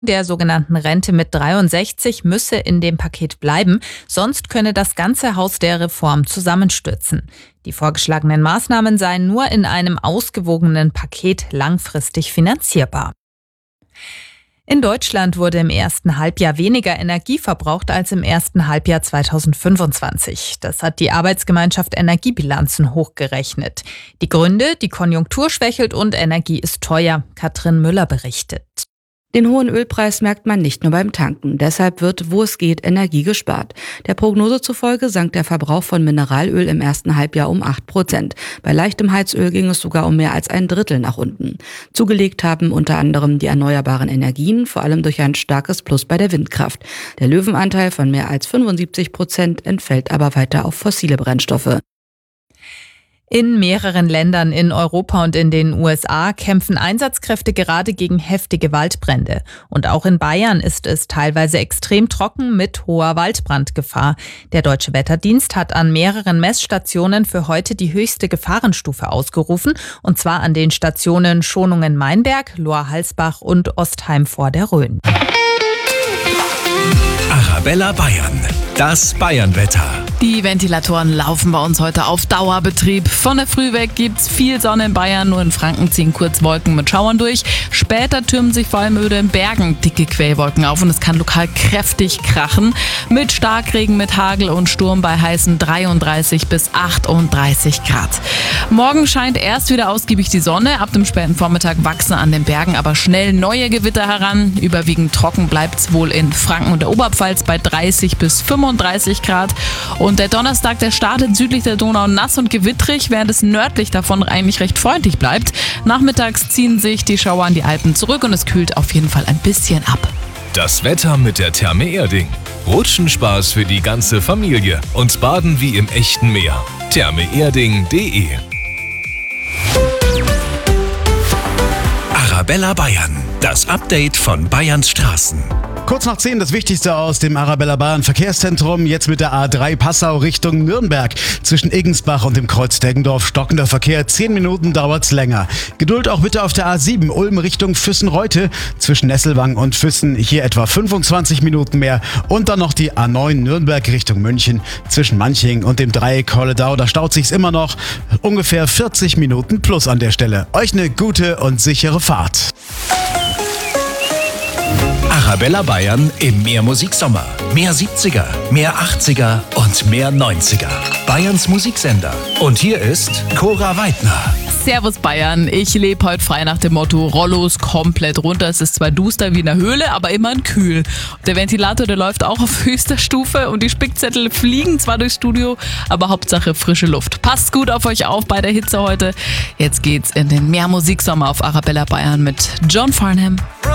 der sogenannten Rente mit 63 müsse in dem Paket bleiben, sonst könne das ganze Haus der Reform zusammenstürzen. Die vorgeschlagenen Maßnahmen seien nur in einem ausgewogenen Paket langfristig finanzierbar. In Deutschland wurde im ersten Halbjahr weniger Energie verbraucht als im ersten Halbjahr 2025. Das hat die Arbeitsgemeinschaft Energiebilanzen hochgerechnet. Die Gründe: die Konjunktur schwächelt und Energie ist teuer. Katrin Müller berichtet. Den hohen Ölpreis merkt man nicht nur beim Tanken. Deshalb wird, wo es geht, Energie gespart. Der Prognose zufolge sank der Verbrauch von Mineralöl im ersten Halbjahr um 8%. Bei leichtem Heizöl ging es sogar um mehr als ein Drittel nach unten. Zugelegt haben unter anderem die erneuerbaren Energien, vor allem durch ein starkes Plus bei der Windkraft. Der Löwenanteil von mehr als 75% entfällt aber weiter auf fossile Brennstoffe. In mehreren Ländern in Europa und in den USA kämpfen Einsatzkräfte gerade gegen heftige Waldbrände. Und auch in Bayern ist es teilweise extrem trocken mit hoher Waldbrandgefahr. Der Deutsche Wetterdienst hat an mehreren Messstationen für heute die höchste Gefahrenstufe ausgerufen. Und zwar an den Stationen Schonungen-Meinberg, Lohr-Halsbach und Ostheim vor der Rhön. Arabella Bayern, das Bayernwetter. Die Ventilatoren laufen bei uns heute auf Dauerbetrieb. Von der Früh weg gibt's viel Sonne in Bayern, nur in Franken ziehen kurz Wolken mit Schauern durch. Später türmen sich vor allem über den Bergen dicke Quellwolken auf und es kann lokal kräftig krachen. Mit Starkregen, mit Hagel und Sturm bei heißen 33 bis 38 Grad. Morgen scheint erst wieder ausgiebig die Sonne. Ab dem späten Vormittag wachsen an den Bergen aber schnell neue Gewitter heran. Überwiegend trocken bleibt's wohl in Franken und der Oberpfalz bei 30 bis 35 Grad. Und der Donnerstag, der startet südlich der Donau nass und gewittrig, während es nördlich davon eigentlich recht freundlich bleibt. Nachmittags ziehen sich die Schauer an die Alpen zurück und es kühlt auf jeden Fall ein bisschen ab. Das Wetter mit der Therme Erding. Rutschenspaß für die ganze Familie und Baden wie im echten Meer. thermeerding.de. Arabella Bayern, das Update von Bayerns Straßen. Kurz nach 10 das Wichtigste aus dem Arabella Bayern Verkehrszentrum. Jetzt mit der A3 Passau Richtung Nürnberg. Zwischen Iggensbach und dem Kreuz Deggendorf stockender Verkehr. 10 Minuten dauert's länger. Geduld auch bitte auf der A7 Ulm Richtung Füssen-Reute. Zwischen Nesselwang und Füssen hier etwa 25 Minuten mehr. Und dann noch die A9 Nürnberg Richtung München. Zwischen Manching und dem Dreieck Holledau. Da staut sich's immer noch. Ungefähr 40 Minuten plus an der Stelle. Euch eine gute und sichere Fahrt. Arabella Bayern im Mehrmusiksommer. Mehr 70er, mehr 80er und mehr 90er. Bayerns Musiksender. Und hier ist Cora Weidner. Servus Bayern, ich lebe heute frei nach dem Motto Rollos komplett runter. Es ist zwar duster wie in der Höhle, aber immerhin kühl. Der Ventilator, der läuft auch auf höchster Stufe und die Spickzettel fliegen zwar durchs Studio, aber Hauptsache frische Luft. Passt gut auf euch auf bei der Hitze heute. Jetzt geht's in den Mehrmusiksommer auf Arabella Bayern mit John Farnham.